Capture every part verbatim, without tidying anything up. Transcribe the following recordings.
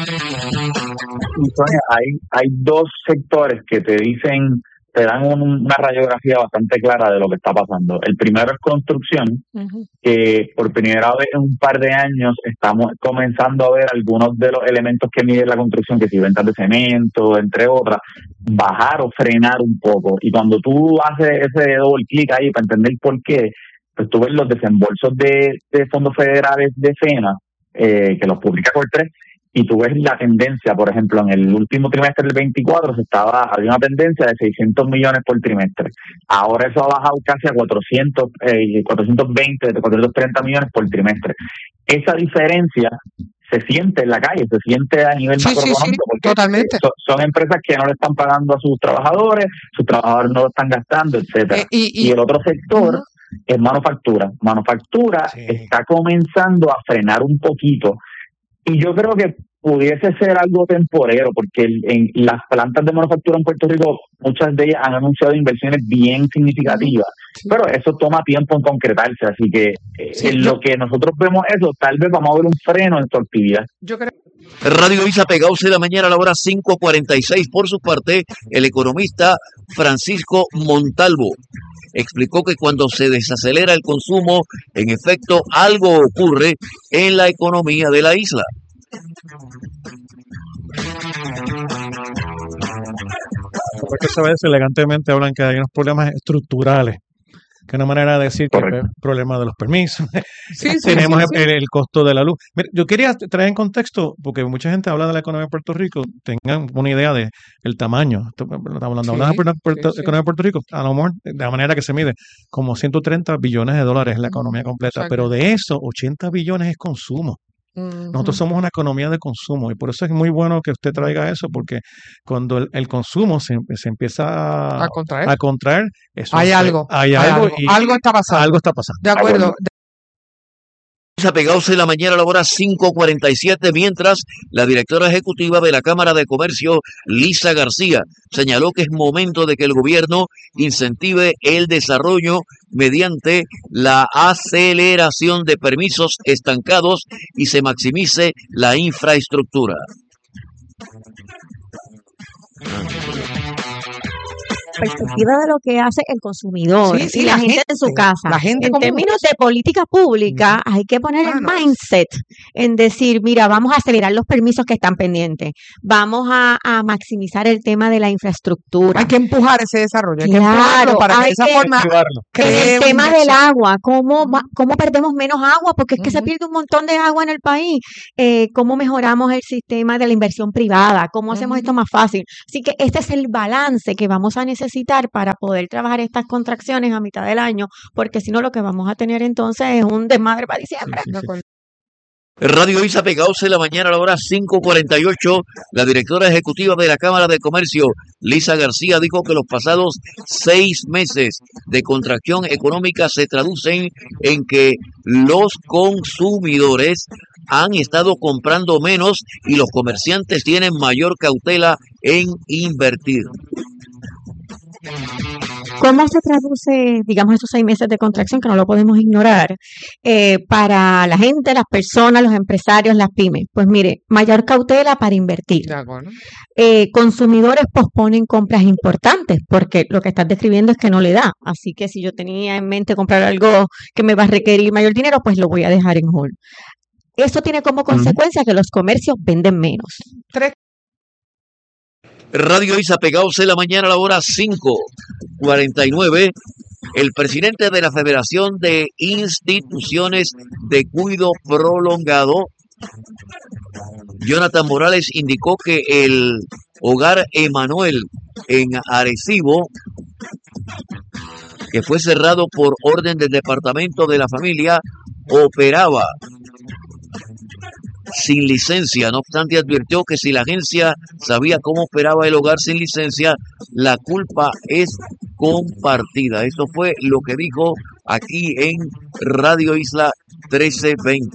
Y Sonia, hay, hay dos sectores que te dicen, te dan un- una radiografía bastante clara de lo que está pasando. El primero es construcción, Ujú. que por primera vez en un par de años estamos comenzando a ver algunos de los elementos que mide la construcción, que si ventas de cemento, entre otras, bajar o frenar un poco. Y cuando tú haces ese doble clic ahí para entender por qué, pues tú ves los desembolsos de, de fondos federales de FEMA, eh, que los publica Cortés, y tú ves la tendencia. Por ejemplo, en el último trimestre del veinticuatro se estaba, había una tendencia de seiscientos millones por trimestre. Ahora eso ha bajado casi a cuatrocientos, eh, cuatrocientos veinte, cuatrocientos treinta millones por trimestre. Esa diferencia se siente en la calle, se siente a nivel Sí, sí, sí, macroeconómico, porque totalmente. son, son empresas que no le están pagando a sus trabajadores, sus trabajadores no lo están gastando, etcétera. Eh, y, Y y, el otro sector ujú. es manufactura. Manufactura Sí. está comenzando a frenar un poquito, y yo creo que pudiese ser algo temporero, porque el- en las plantas de manufactura en Puerto Rico, muchas de ellas han anunciado inversiones bien significativas, Sí. pero eso toma tiempo en concretarse, así que eh, Sí, en yo- lo que nosotros vemos eso, tal vez vamos a ver un freno en su actividad. Yo creo. Radio Isa pegados de la mañana a la hora cinco cuarenta y seis. Por su parte, el economista Francisco Montalvo explicó que cuando se desacelera el consumo, en efecto, algo ocurre en la economía de la isla. Porque a veces elegantemente hablan que hay unos problemas estructurales, que es una manera de decir que hay Correcto. problemas de los permisos, Sí, sí, tenemos sí, sí. el, el costo de la luz. Mira, yo quería traer en contexto, porque mucha gente habla de la economía de Puerto Rico, tengan una idea de el tamaño. Estamos hablando Sí, hablando de la Puerto- sí, sí. economía de Puerto Rico, a lo mejor de la manera que se mide, como ciento treinta billones de dólares es la Ujú, economía completa, exacto. pero de eso, ochenta billones es consumo. Nosotros Ujú. somos una economía de consumo y por eso es muy bueno que usted traiga eso, porque cuando el, el consumo se, se empieza a, A contraer. a contraer, eso Hay es- algo. hay hay algo algo. y Algo está pasando. algo está pasando. De acuerdo. acuerdo. Isa pegados de la mañana a la hora cinco cuarenta y siete, mientras la directora ejecutiva de la Cámara de Comercio, Lisa García, señaló que es momento de que el gobierno incentive el desarrollo mediante la aceleración de permisos estancados y se maximice la infraestructura. Perspectiva de lo que hace el consumidor Sí, sí, y la, la gente, en su gente, casa. la gente en común. términos de política pública, hay que poner Ah, el no. mindset en decir, mira, vamos a acelerar los permisos que están pendientes, vamos a, a maximizar el tema de la infraestructura. Hay que empujar ese desarrollo. Hay que Claro, empujarlo para que hay de esa que- forma Activarlo. En cree el una tema del inversión. agua, ¿cómo, va- cómo perdemos menos agua? Porque es que se Ujú. pierde un montón de agua en el país. Eh, ¿Cómo mejoramos el sistema de la inversión privada? ¿Cómo hacemos Ujú. esto más fácil? Así que este es el balance que vamos a necesitar para poder trabajar estas contracciones a mitad del año, porque si no lo que vamos a tener entonces es un desmadre para diciembre. Sí, De sí. acuerdo. Radio Isa pegados de la mañana a la hora cinco cuarenta y ocho, la directora ejecutiva de la Cámara de Comercio, Lisa García, dijo que los pasados seis meses de contracción económica se traducen en que los consumidores han estado comprando menos y los comerciantes tienen mayor cautela en invertir. ¿Cómo se traduce, digamos, esos seis meses de contracción, que no lo podemos ignorar, eh, para la gente, las personas, los empresarios, las pymes? Pues mire, mayor cautela para invertir. De acuerdo. Eh, consumidores posponen compras importantes, porque lo que estás describiendo es que no le da. Así que si yo tenía en mente comprar algo que me va a requerir mayor dinero, pues lo voy a dejar en hold. Eso tiene como consecuencia que los comercios venden menos. Tres. Radio Isa pegados de la mañana a la hora cinco cuarenta y nueve. El presidente de la Federación de Instituciones de Cuidado Prolongado, Jonathan Morales, indicó que el Hogar Emanuel en Arecibo, que fue cerrado por orden del Departamento de la Familia, operaba sin licencia. No obstante, advirtió que si la agencia sabía cómo operaba el hogar sin licencia, la culpa es compartida. Eso fue lo que dijo aquí en Radio Isla trece veinte.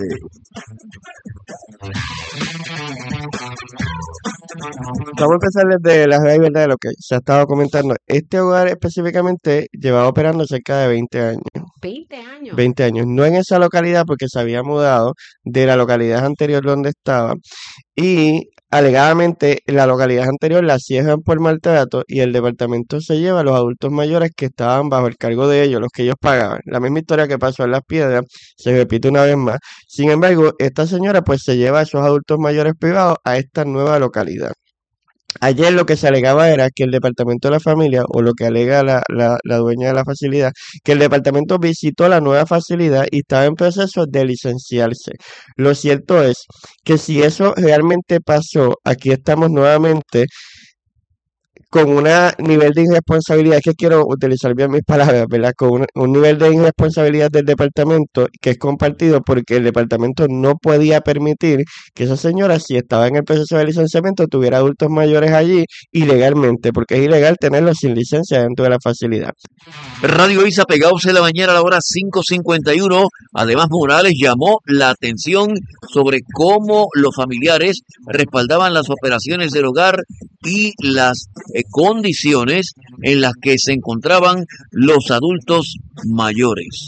Vamos a empezar desde la realidad, verdad, de lo que se ha estado comentando. Este hogar específicamente llevaba operando cerca de veinte años. veinte años. veinte años, no en esa localidad porque se había mudado de la localidad anterior donde estaba y alegadamente la localidad anterior la cierran por maltrato y el departamento se lleva a los adultos mayores que estaban bajo el cargo de ellos, los que ellos pagaban. La misma historia que pasó en Las Piedras se repite una vez más. Sin embargo, esta señora pues se lleva a esos adultos mayores privados a esta nueva localidad. Ayer lo que se alegaba era que el departamento de la familia, o lo que alega la, la, la dueña de la facilidad, que el departamento visitó la nueva facilidad y estaba en proceso de licenciarse. Lo cierto es que si eso realmente pasó, aquí estamos nuevamente con un nivel de irresponsabilidad, es que quiero utilizar bien mis palabras, ¿verdad? Con un, un nivel de irresponsabilidad del departamento que es compartido porque el departamento no podía permitir que esa señora, si estaba en el proceso de licenciamiento, tuviera adultos mayores allí ilegalmente, porque es ilegal tenerlos sin licencia dentro de la facilidad. Radio Isa pegados en la mañana a la hora cinco cincuenta y uno. Además, Morales llamó la atención sobre cómo los familiares respaldaban las operaciones del hogar y las eh, condiciones en las que se encontraban los adultos mayores.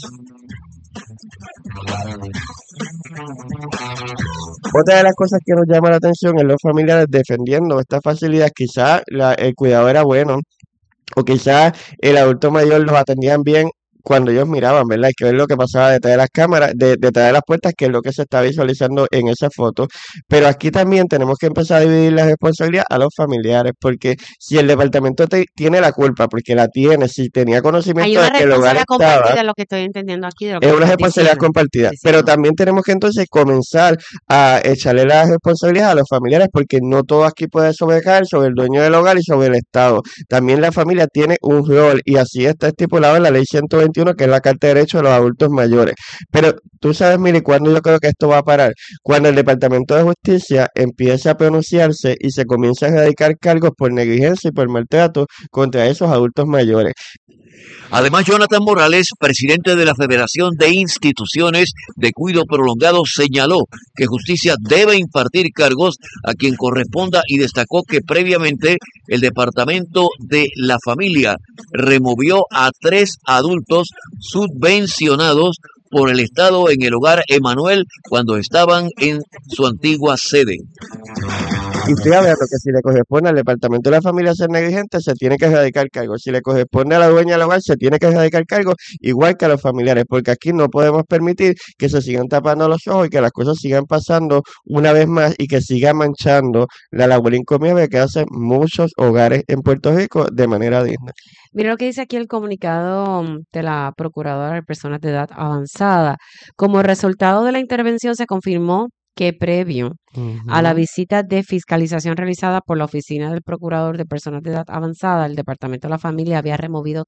Otra de las cosas que nos llama la atención es los familiares defendiendo esta facilidad. Quizás la, el cuidado era bueno, o quizás el adulto mayor los atendían bien cuando ellos miraban, ¿verdad? Hay que ver lo que pasaba detrás de las cámaras, de, detrás de las puertas, que es lo que se está visualizando en esa foto. Pero aquí también tenemos que empezar a dividir la responsabilidad a los familiares, porque si el departamento te, tiene la culpa, porque la tiene, si tenía conocimiento de que el hogar estaba, lo que estoy entendiendo aquí, de lo que es una estás responsabilidad diciendo. compartida. Sí, sí, Pero no. también tenemos que entonces comenzar a echarle la responsabilidad a los familiares, porque no todo aquí puede sobrecaer sobre el dueño del hogar y sobre el Estado. También la familia tiene un rol, y así está estipulado en la ley ciento veintiuno, que es la Carta de Derechos de los Adultos Mayores. Pero tú sabes, mire, ¿cuándo yo creo que esto va a parar? Cuando el Departamento de Justicia empiece a pronunciarse y se comience a erradicar cargos por negligencia y por maltrato contra esos adultos mayores. Además, Jonathan Morales, presidente de la Federación de Instituciones de Cuidado Prolongado, señaló que justicia debe impartir cargos a quien corresponda y destacó que previamente el Departamento de la Familia removió a tres adultos subvencionados por el Estado en el hogar Emanuel cuando estaban en su antigua sede. Y estoy hablando que si le corresponde al Departamento de la Familia ser negligente, se tiene que erradicar cargo. Si le corresponde a la dueña del hogar, se tiene que erradicar cargo, igual que a los familiares, porque aquí no podemos permitir que se sigan tapando los ojos y que las cosas sigan pasando una vez más y que siga manchando la labor encomiable que hacen muchos hogares en Puerto Rico de manera digna. Mira lo que dice aquí el comunicado de la Procuradora de Personas de Edad Avanzada. Como resultado de la intervención se confirmó que previo uh-huh. a la visita de fiscalización realizada por la Oficina del Procurador de Personas de Edad Avanzada, el Departamento de la Familia había removido